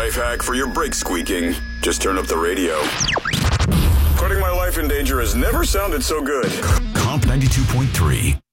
life hack for your brakes squeaking. Just turn up the radio. Putting my life in danger has never sounded so good. Comp 92.3.